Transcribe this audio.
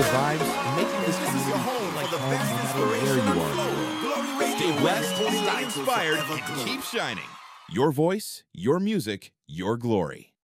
vibes, and making this community feel like home no matter where you are in the world. Stay blessed, stay inspired, and keep shining. Your voice, your music, your glory.